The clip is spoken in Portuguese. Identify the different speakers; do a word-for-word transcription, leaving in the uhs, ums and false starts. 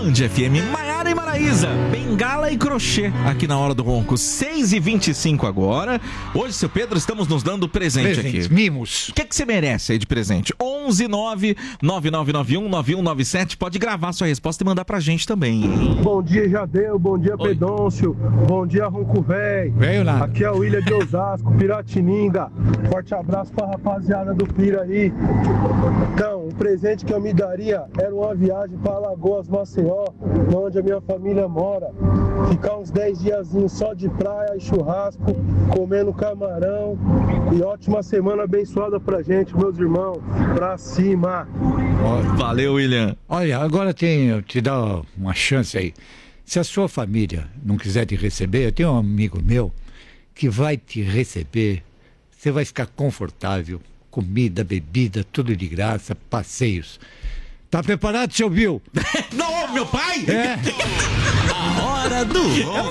Speaker 1: Band F M, Maiara e Maraísa, Bengala e Crochê, aqui na Hora do Ronco, seis e vinte e cinco agora. Hoje, seu Pedro, estamos nos dando presente
Speaker 2: Presentes,
Speaker 1: aqui.
Speaker 2: mimos.
Speaker 1: O que, é que você merece aí de presente? onze nove nove nove nove um nove um nove sete. Pode gravar sua resposta e mandar pra gente também, hein?
Speaker 3: Bom dia, Jadeu. Bom dia,
Speaker 1: Oi.
Speaker 3: Pedôncio. Bom dia, Ronco Véi.
Speaker 2: Veio lá.
Speaker 3: Aqui é o William de Osasco, Piratininga. Forte abraço pra rapaziada do Pira aí. Então, o presente que eu me daria era uma viagem pra Alagoas, Maceió, onde a minha família mora. Ficar uns dez diazinhos só de praia e churrasco, comendo camarão. E ótima semana abençoada pra gente, meus irmãos. Pra cima.
Speaker 1: Valeu, William.
Speaker 2: Olha, agora tem, eu te dar uma chance aí. Se a sua família não quiser te receber, eu tenho um amigo meu que vai te receber. Você vai ficar confortável, comida, bebida, tudo de graça, passeios. Tá preparado, seu Bill?
Speaker 1: Não, meu pai?
Speaker 2: É.
Speaker 1: A Hora do Ronco.